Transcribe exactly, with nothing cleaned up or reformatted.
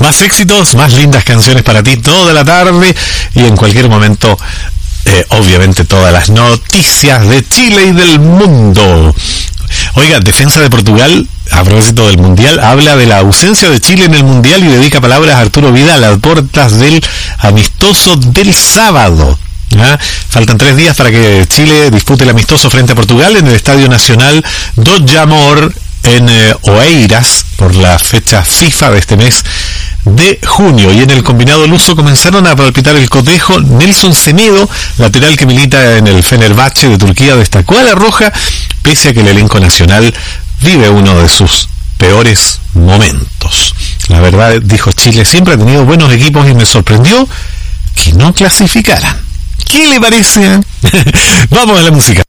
Más éxitos, más lindas canciones para ti toda la tarde y en cualquier momento, eh, obviamente todas las noticias de Chile y del mundo. Oiga, Defensa de Portugal, a propósito del Mundial, habla de la ausencia de Chile en el Mundial y dedica palabras a Arturo Vidal a las puertas del amistoso del sábado. ¿Ah? Faltan tres días para que Chile dispute el amistoso frente a Portugal en el Estadio Nacional do Jamor en eh, Oeiras por la fecha FIFA de este mes de junio. Y en el combinado luso comenzaron a palpitar el cotejo. Nelson Semedo, lateral que milita en el Fenerbahce de Turquía, destacó a la roja pese a que el elenco nacional vive uno de sus peores momentos. La verdad, dijo, Chile siempre ha tenido buenos equipos y me sorprendió que no clasificaran. ¿Qué le parece? Vamos a la música.